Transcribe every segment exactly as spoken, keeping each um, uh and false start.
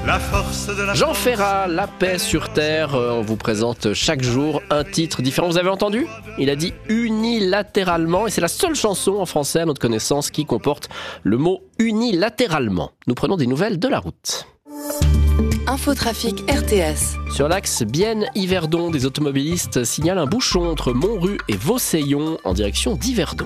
La force de la Jean Ferrat, La paix sur terre. On vous présente chaque jour un titre différent. Vous avez entendu ? Il a dit unilatéralement, et c'est la seule chanson en français à notre connaissance qui comporte le mot unilatéralement. Nous prenons des nouvelles de la route. Infotrafic R T S. Sur l'axe Bienne-Yverdon, des automobilistes signalent un bouchon entre Montrue et Vauseillon en direction d'Yverdon.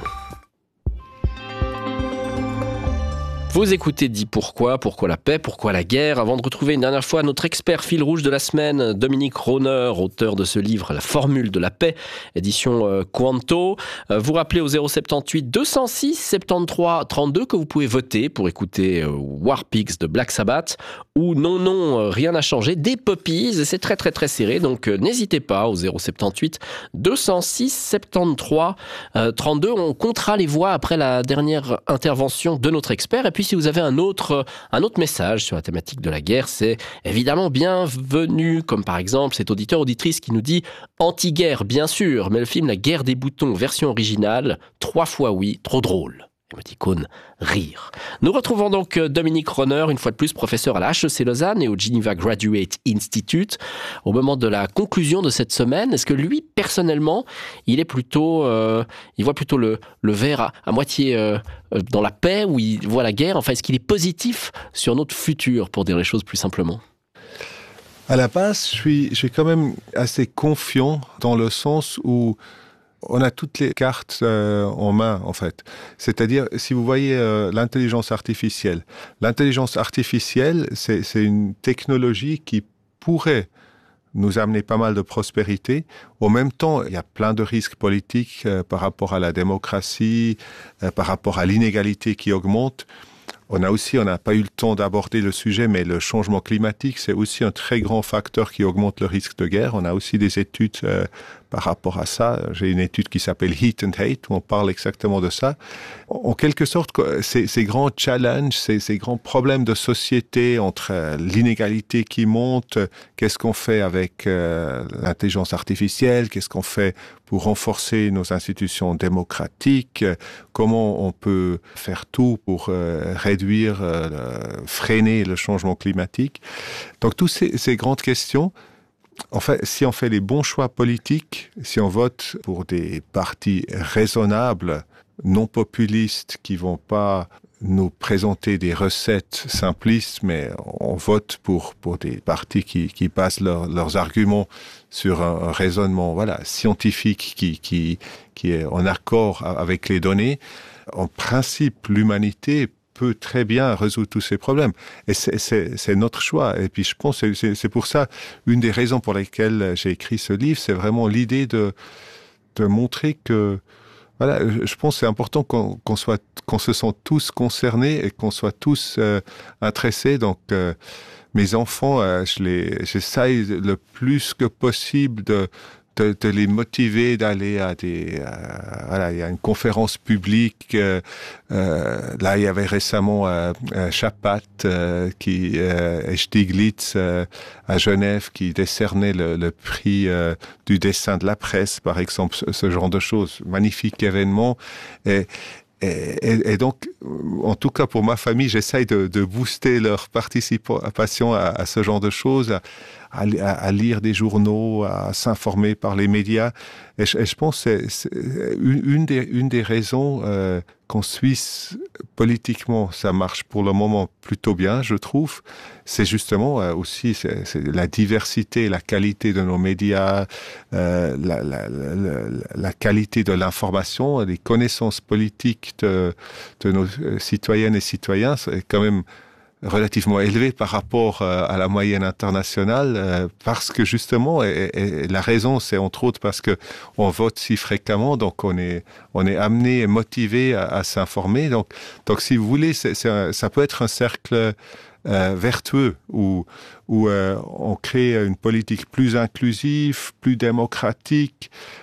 Vous écoutez Dit Pourquoi, pourquoi la paix, pourquoi la guerre. Avant de retrouver une dernière fois notre expert fil rouge de la semaine, Dominique Rauner, auteur de ce livre La formule de la paix, édition euh, Quanto. Euh, vous rappelez au zéro soixante-dix-huit deux cent six soixante-treize trente-deux que vous pouvez voter pour écouter euh, War Pigs de Black Sabbath ou Non Non, euh, rien n'a changé, des Poppies, et c'est très très très serré, donc euh, n'hésitez pas au zéro soixante-dix-huit deux cent six soixante-treize trente-deux. On comptera les voix après la dernière intervention de notre expert. Et puis si vous avez un autre, un autre message sur la thématique de la guerre, c'est évidemment bienvenu, comme par exemple cet auditeur auditrice qui nous dit « Anti-guerre, bien sûr, mais le film La guerre des boutons, version originale, trois fois oui, trop drôle ». Émoticône, rire. Nous retrouvons donc Dominique Rauner, une fois de plus professeur à la H E C Lausanne et au Geneva Graduate Institute. Au moment de la conclusion de cette semaine, est-ce que lui, personnellement, il est plutôt, euh, il voit plutôt le, le verre à, à moitié euh, dans la paix ou il voit la guerre? Enfin, est-ce qu'il est positif sur notre futur, pour dire les choses plus simplement? À la base, je suis, je suis quand même assez confiant dans le sens où on a toutes les cartes euh, en main, en fait. C'est-à-dire, si vous voyez euh, l'intelligence artificielle, l'intelligence artificielle, c'est, c'est une technologie qui pourrait nous amener pas mal de prospérité. Au même temps, il y a plein de risques politiques euh, par rapport à la démocratie, euh, par rapport à l'inégalité qui augmente. On a aussi, on n'a pas eu le temps d'aborder le sujet, mais le changement climatique, c'est aussi un très grand facteur qui augmente le risque de guerre. On a aussi des études euh, par rapport à ça. J'ai une étude qui s'appelle Heat and Hate, où on parle exactement de ça. En quelque sorte, ces, ces grands challenges, ces, ces grands problèmes de société entre euh, l'inégalité qui monte, qu'est-ce qu'on fait avec euh, l'intelligence artificielle, qu'est-ce qu'on fait pour renforcer nos institutions démocratiques, comment on peut faire tout pour euh, réduire, euh, freiner le changement climatique. Donc, toutes ces, ces grandes questions, en fait, si on fait les bons choix politiques, si on vote pour des partis raisonnables, non populistes, qui vont pas nous présenter des recettes simplistes, mais on vote pour pour des partis qui qui basent leur, leurs arguments sur un, un raisonnement voilà scientifique qui qui qui est en accord avec les données. En principe, l'humanité peut très bien résoudre tous ces problèmes. Et c'est, c'est, c'est notre choix. Et puis je pense que c'est, c'est pour ça, une des raisons pour lesquelles j'ai écrit ce livre, c'est vraiment l'idée de de montrer que voilà, je pense que c'est important qu'on, qu'on soit, qu'on se sente tous concernés et qu'on soit tous euh, intéressés. Donc, euh, mes enfants, euh, je les, j'essaye le plus que possible de, de, de les motiver d'aller à des, euh, voilà, il y a une conférence publique. Euh, euh, là, il y avait récemment euh, Chapat euh, qui euh, et Stiglitz euh, à Genève qui décernaient le, le prix euh, du dessin de la presse, par exemple, ce, ce genre de choses. Magnifique événement. Et, Et, et, et donc, en tout cas pour ma famille, j'essaye de, de booster leur participation à, à ce genre de choses, à, à, à lire des journaux, à s'informer par les médias. Et je, et je pense que c'est, c'est une, une, des, une des raisons euh, qu'en Suisse, politiquement, ça marche pour le moment plutôt bien, je trouve. C'est justement euh, aussi c'est, c'est la diversité, la qualité de nos médias, euh, la, la, la, la qualité de l'information, les connaissances politiques de, de nos citoyennes et citoyens, c'est quand même relativement élevé par rapport euh, à la moyenne internationale, euh, parce que justement, et, et la raison, c'est entre autres parce que on vote si fréquemment, donc on est on est amené et motivé à, à s'informer. Donc donc si vous voulez, c'est, c'est un, ça peut être un cercle euh, vertueux où où euh, on crée une politique plus inclusive, plus démocratique,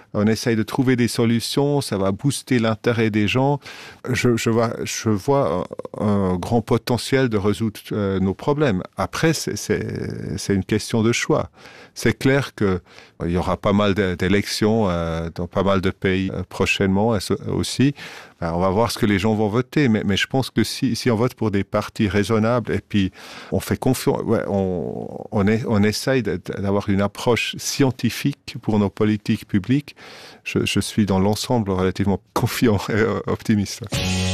on essaye de trouver des solutions, ça va booster l'intérêt des gens. Je, je vois, je vois un, un grand potentiel de résoudre euh, nos problèmes. Après, c'est, c'est, c'est une question de choix. C'est clair qu'il y aura pas mal d'élections euh, dans pas mal de pays euh, prochainement aussi. Ben, on va voir ce que les gens vont voter, mais, mais je pense que si, si on vote pour des partis raisonnables et puis on fait confiance, ouais, on, on, est, on essaye d'avoir une approche scientifique pour nos politiques publiques, je, je suis dans l'ensemble relativement confiant et optimiste.